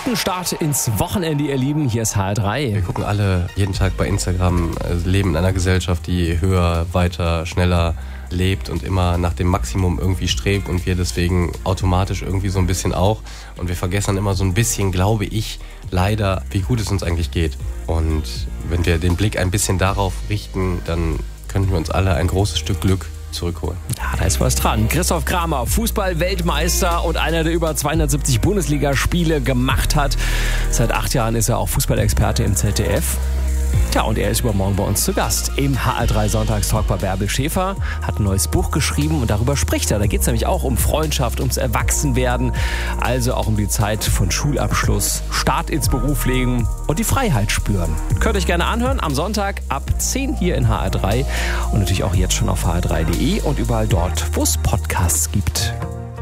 Guten Start ins Wochenende, ihr Lieben. Hier ist HR3. Wir gucken alle jeden Tag bei Instagram, leben in einer Gesellschaft, die höher, weiter, schneller lebt und immer nach dem Maximum irgendwie strebt und wir deswegen automatisch irgendwie so ein bisschen auch. Und wir vergessen dann immer so ein bisschen, glaube ich, leider, wie gut es uns eigentlich geht. Und wenn wir den Blick ein bisschen darauf richten, dann könnten wir uns alle ein großes Stück Glück zurückholen. Ja, da ist was dran. Christoph Kramer, Fußball-Weltmeister und einer, der über 270 Bundesligaspiele gemacht hat. Seit 8 Jahren ist er auch Fußballexperte im ZDF. Tja, und er ist übermorgen bei uns zu Gast im HR3 Sonntagstalk bei Bärbel Schäfer. Hat ein neues Buch geschrieben und darüber spricht er. Da geht es nämlich auch um Freundschaft, ums Erwachsenwerden. Also auch um die Zeit von Schulabschluss, Start ins Berufsleben und die Freiheit spüren. Könnt ihr euch gerne anhören am Sonntag ab 10 hier in HR3 und natürlich auch jetzt schon auf hr3.de und überall dort, wo es Podcasts gibt.